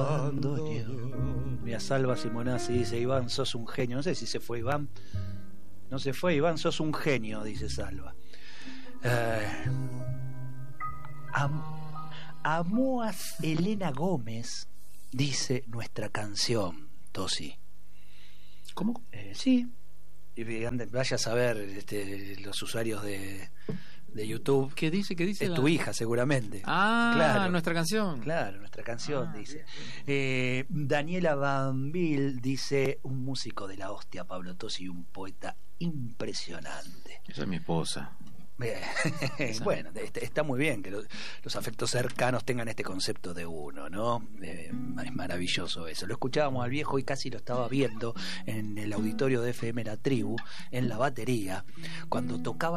Mira, Salva Simonazzi dice: Iván, sos un genio. No sé si se fue Iván. No se fue Iván, sos un genio, dice Salva. Amoas Elena Gómez dice nuestra canción, Tosi. ¿Cómo? Sí. Vaya a saber los usuarios de YouTube. ¿Qué dice? Es tu hija, seguramente. Claro, nuestra canción. Claro, nuestra canción, dice. Daniela Banville dice: un músico de la hostia, Pablo Tosi, un poeta impresionante. Esa es mi esposa. Bueno, está muy bien que los afectos cercanos tengan este concepto de uno, ¿no? Es maravilloso eso. Lo escuchábamos al viejo y casi lo estaba viendo en el auditorio de FM La Tribu, en la batería, cuando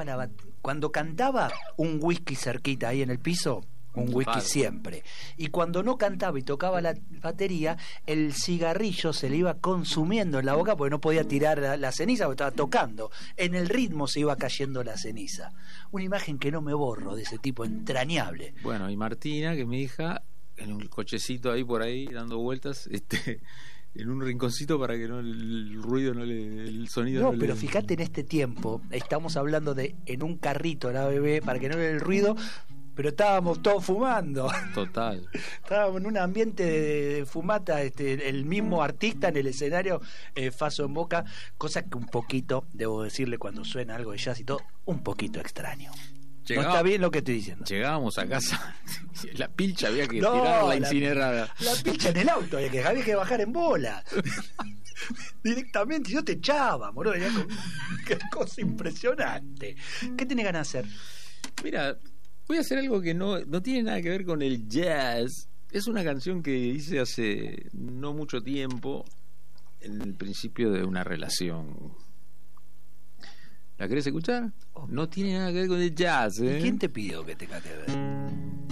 cantaba un whisky cerquita ahí en el piso. Un whisky siempre. Y cuando no cantaba y tocaba la batería, el cigarrillo se le iba consumiendo en la boca porque no podía tirar la ceniza porque estaba tocando. En el ritmo se iba cayendo la ceniza. Una imagen que no me borro de ese tipo entrañable. Bueno, y Martina, que es mi hija, en un cochecito ahí por ahí dando vueltas, en un rinconcito para que el ruido el sonido no pero fíjate, en este tiempo estamos hablando de en un carrito la bebé para que no le el ruido, pero estábamos todos fumando. Total. Estábamos en un ambiente de fumata, el mismo artista en el escenario, faso en boca, cosa que un poquito, debo decirle, cuando suena algo de jazz y todo, un poquito extraño. No está bien lo que estoy diciendo. Llegábamos a casa, la pilcha había que tirarla incinerada. La pilcha en el auto había que bajar en bola. Directamente, yo te echaba, moro. Qué cosa impresionante. ¿Qué tenés ganas de hacer? Mira, voy a hacer algo que no tiene nada que ver con el jazz. Es una canción que hice hace no mucho tiempo, en el principio de una relación. ¿La querés escuchar? No tiene nada que ver con el jazz, ¿eh? ¿Y quién te pidió que te cante a ver?